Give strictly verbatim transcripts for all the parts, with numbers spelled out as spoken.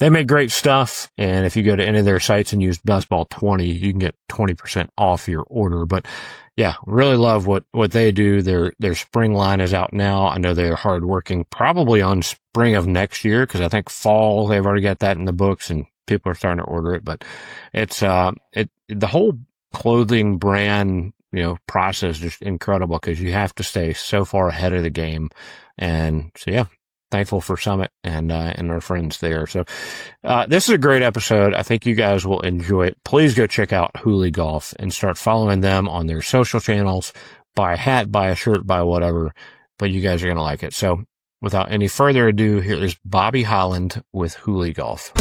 they make great stuff. And if you go to any of their sites and use Best Ball twenty, you can get twenty percent off your order. But yeah, really love what, what they do. Their, their spring line is out now. I know they're hardworking, probably on spring of next year, because I think fall, they've already got that in the books and people are starting to order it. But it's, uh, it, the whole clothing brand, you know, process is just incredible because you have to stay so far ahead of the game. And so, yeah, thankful for Summit and, uh, and our friends there. So, uh, this is a great episode. I think you guys will enjoy it. Please go check out Hooley Golf and start following them on their social channels. Buy a hat, buy a shirt, buy whatever, but you guys are going to like it. So without any further ado, here is Bobby Holland with Hooley Golf.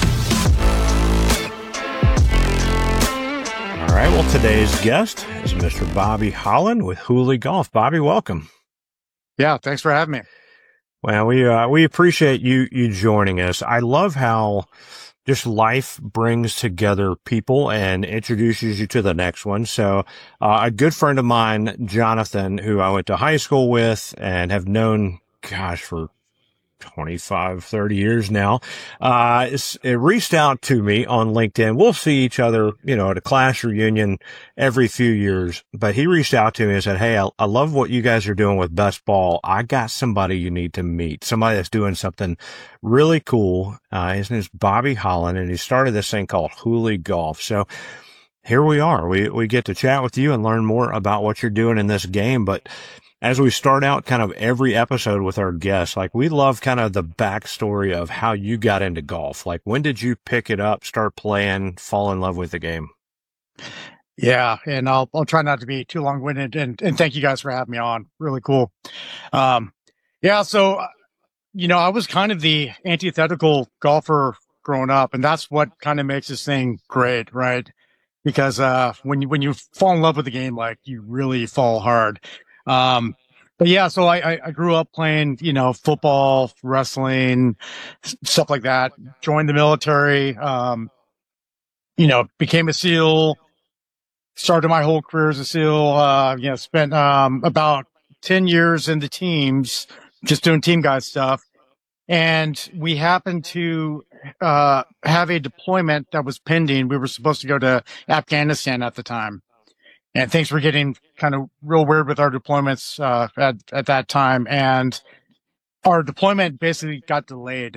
All right. Well, today's guest is Mister Bobby Holland with Hooley Golf. Bobby, welcome. Yeah. Thanks for having me. Well, we, uh, we appreciate you, you joining us. I love how just life brings together people and introduces you to the next one. So, uh, a good friend of mine, Jonathan, who I went to high school with and have known, gosh, for twenty-five, thirty years now, uh, it reached out to me on LinkedIn. We'll see each other, you know, at a class reunion every few years, but he reached out to me and said, "Hey, I, I love what you guys are doing with Best Ball. I got somebody you need to meet, somebody that's doing something really cool." Uh, his name is Bobby Holland, and he started this thing called Hooley Golf. So here we are. We, we get to chat with you and learn more about what you're doing in this game. But as we start out kind of every episode with our guests, like we love kind of the backstory of how you got into golf. Like, when did you pick it up, start playing, fall in love with the game? Yeah. And I'll, I'll try not to be too long winded, and, and thank you guys for having me on. Really cool. Um, yeah. So, you know, I was kind of the antithetical golfer growing up, and that's what kind of makes this thing great, right? Because, uh, when you, when you fall in love with the game, like, you really fall hard. Um, but yeah, so I, I grew up playing, you know, football, wrestling, stuff like that, joined the military, um, you know, became a SEAL, started my whole career as a SEAL, uh, you know, spent, um, about ten years in the teams, just doing team guy stuff. And we happened to, uh, have a deployment that was pending. We were supposed to go to Afghanistan at the time. And things were getting kind of real weird with our deployments, uh, at, at that time. And our deployment basically got delayed.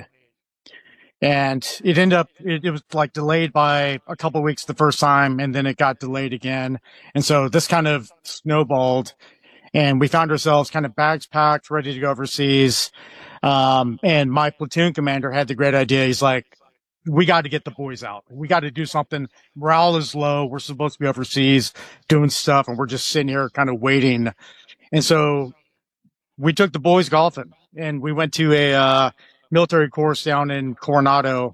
And it ended up, it, it was like delayed by a couple of weeks the first time, and then it got delayed again. And so this kind of snowballed, and we found ourselves kind of bags packed, ready to go overseas. Um, and my platoon commander had the great idea. He's like, "We got to get the boys out. We got to do something. Morale is low. We're supposed to be overseas doing stuff, and we're just sitting here kind of waiting." And so we took the boys golfing, and we went to a, uh, military course down in Coronado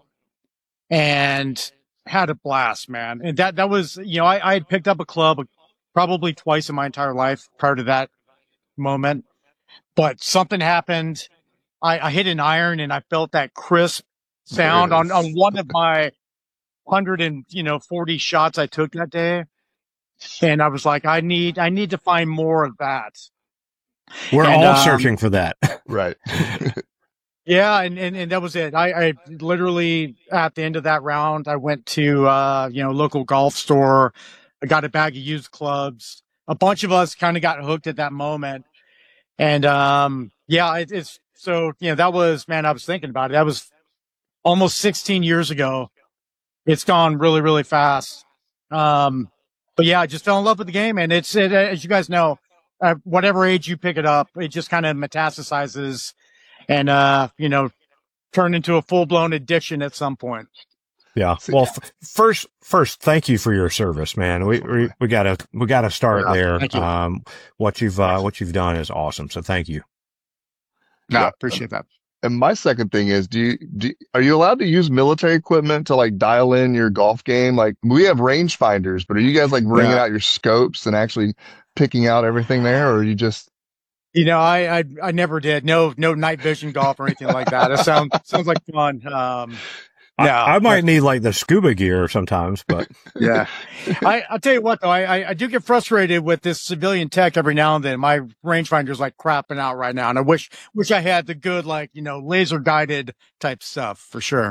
and had a blast, man. And that, that was, you know, I, I had picked up a club probably twice in my entire life prior to that moment, but something happened. I, I hit an iron, and I felt that crisp sound on, on one of my hundred and, you know, forty shots I took that day. And I was like, I need, I need to find more of that. We're and, all um, searching for that. Right. Yeah. And, and, and that was it. I, I literally, at the end of that round, I went to, uh, you know, local golf store. I got a bag of used clubs. A bunch of us kind of got hooked at that moment. And, um, yeah, it, it's so, you know, that was, man, I was thinking about it. That was almost sixteen years ago. It's gone really, really fast. Um, but yeah, I just fell in love with the game, and it's, it, as you guys know, uh, whatever age you pick it up, it just kind of metastasizes and, uh, you know, turn into a full blown addiction at some point. Yeah. Well, f- first, first, thank you for your service, man. We, we, we gotta, we gotta start Yeah, there. thank you. Um, what you've, uh, what you've done is awesome. So thank you. No, I Yeah. appreciate that. And my second thing is, do you, do, are you allowed to use military equipment to like dial in your golf game? Like, we have rangefinders, but are you guys like bringing Yeah. out your scopes and actually picking out everything there, or are you just? You know, I, I, I never did. No, no night vision golf or anything like that. It sounds, sounds like fun. Um, I, no, I might need like the scuba gear sometimes, but yeah. I, I'll tell you what though, I, I, I do get frustrated with this civilian tech every now and then. My rangefinder's like crapping out right now. And I wish, wish I had the good, like, you know, laser guided type stuff for sure.